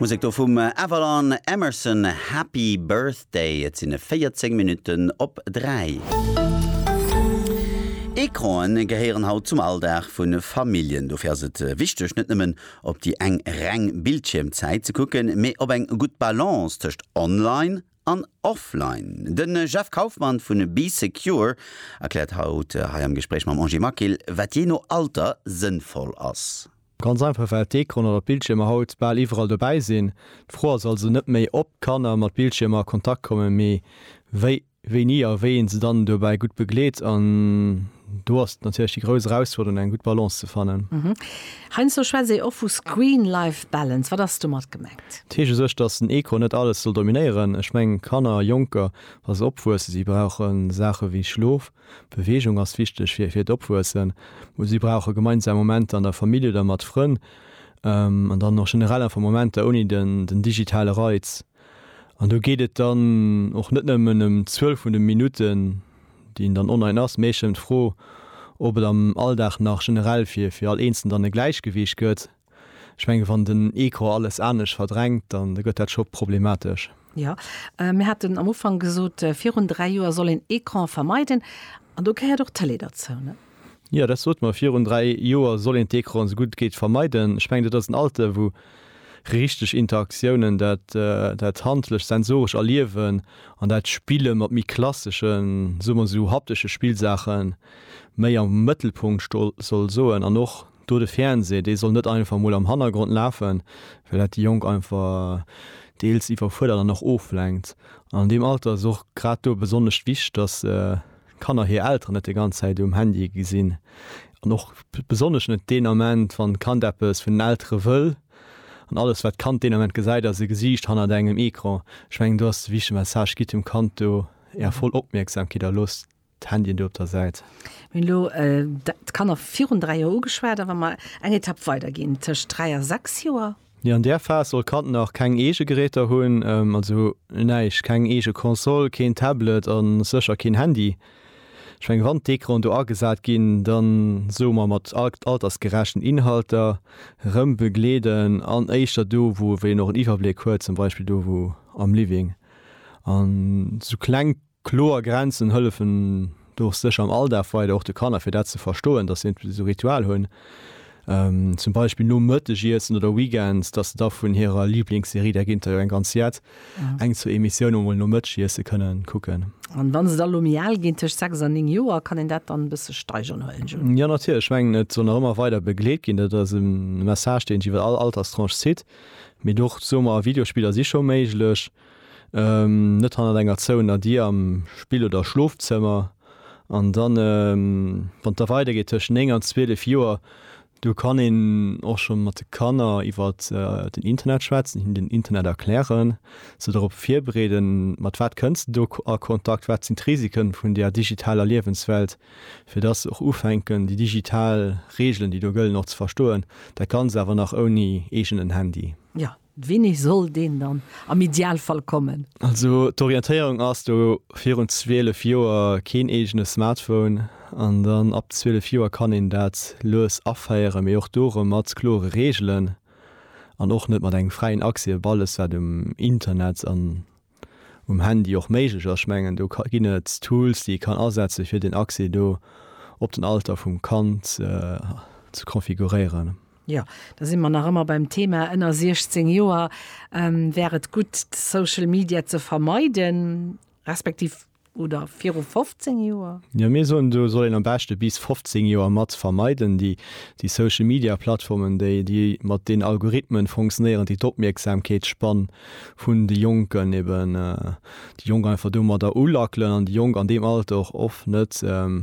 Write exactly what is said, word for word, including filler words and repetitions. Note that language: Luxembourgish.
Musik do vum Avalon Emerson Happy Birthday, jetzt sinn vierzehn Minuten op drei. Ekran geheieren haut zum Alldach vun Familien. Du fährst et wichtig net nimmen, op die eng Reng Bildschirmzeit zu gucken, méi op eng gut Balance töcht online an offline. Den Jeff Kaufmann vun Be Secure erklärt haut ha am Gespräch mam Angie Makil, wat je no Alter sinnvoll ass. Ganz einfach weil Ekran oder Bildschirmer haut bei überall dabei sinn. Froh also net méi op kann er mat Bildschirmer Kontakt kommen méi wie nie erwähnen se dann dabei gut begleet an du hast natürlich die größere Herausforderung eine gute Balance zu finden. Mhm. Heinz so schwer se auf Screen-Life-Balance, was hast du mal gemerkt? Tische sech, dass ein Ekran nicht alles soll dominieren. Ich meine, Kanner, Junker, was Opwursen, sie brauchen Sachen wie Schlaf, Bewegung ist wichtig für, für die Opwursen, wo sie brauchen gemeinsame Momente an der Familie oder mit Freunden ähm, und dann noch generell einfach Momente ohne den, den digitalen Reiz. Und du geht es dann auch nicht nur um zwölf Minuten, die dann online ass méchen froh, ob et am Alldach nach generell fir fir all eensten dann e Gleichgewicht gëtt. Schwenge van den Ekro alles anders verdrängt, dann gëtt dat schon problematisch. Ja, äh, mir hat am Anfang gesot äh, vier und drei Joer soll en Ekran vermeiden, an du kann doch Tele dazu, ne? Ja, das sollte man vier und drei Joer soll en Ekran so gut geht vermeiden. Schwenge das ein Alter, wo richtig Interaktionen dat äh, dat handlech sensorisch erliewen an dat Spiele mat mi klassischen sommer so haptische Spielsachen méi am Mëttelpunkt soll soen an noch do de Fernseh, de soll net einfach mo am Hangrund laufen, weil dat die Jung einfach deels iwwer fuder noch oflenkt. An dem Alter soch grad do besonders wichtig, dass äh, kann er hier älter net die ganze Zeit um Handy gesinn. Noch besonders net den Moment van Kandeppes vun ältere wëll. Und alles wat kann den moment gesäit, dat se gesicht han er engem Ekran schwng dos wie Message git dem Kanto er voll opmerksam ki der Lust Handy du op der seit. Lo äh, dat kann auf vier und drei Joer geschwert, aber mal eng Etapp weitergehen tech dreier sechs Joer. Ja, an der Phase soll Kanten noch kein ege Geräter holen, ähm, also neich kein ege Konsol, kein Tablet an secher kein Handy. Ich mein, wann Ekran du agesat gin, dann so man mat altersgerechten Inhalter rëm begleden an eichter do, wo we noch een Iwerblick hue, zum Beispiel do wo am Living. An so klein Chlorgrenzen hëllefen durch sech am Alldach weil auch de Kanner fir dat ze verstoen, dat sind so Ritual hunn. Ähm, zum Beispiel no Mëttegiessen oder Weekends, dat da vun herer Lieblingsserie der ginter en ganz jet ja. eng zu Emissionen wo no Mëtgiese können gucken. An wann se da lomial ginint sechs Joer kann en dat dann bis steigen hëllen. Ja natürlich schwng net so immer weiter begleet gin, dat im Message den iwwer all Alterstranche sit, mir doch sommer Videospieler sich schon méiglech ähm, net han enger Zoun Dir am Spiel oder Schlafzimmer an dann ähm, van der weiter geht tech enger zwee Joer. Du kann ihn auch schon mat Kanner iwwer äh, den Internet schwätzen, hin den Internet erklären, so darauf firbreden mat wat kënst du a Kontakt wat sind Risiken vun der digitaler Lebenswelt, fir das auch ufenken die digital Regeln, die du gëll noch zu verstoen, da kann se awer nach oni egenen Handy. Ja. Wenig soll den dann am Idealfall kommen. Also d'Orientierung ass du vierundzwanzig Joer kein egene Smartphone an dann ab zwölf Joer kann en dat los afeieren méi och dore mat klore Regeln an och net mat eng freien Aktie balles wat dem Internet an um Handy och méiger schmengen. Du gin net Tools, die kann ersetzen fir den Aktie do op den Alter vum Kant äh, zu konfigurieren. Ja, da sind wir noch immer beim Thema ënner sechzehn Joer ähm, wäret gut Social Media zu vermeiden, respektiv oder vier und fünfzehn Joer. Ja, mir so du soll am beste bis fünfzehn Joer mat vermeiden, die die Social Media Plattformen, die die mat den Algorithmen funktionieren, die Topmerksamkeit spannen vun die Jungen eben äh, die Jungen einfach dummer der Ulacklen an die Jungen an dem Alter auch oft net ähm,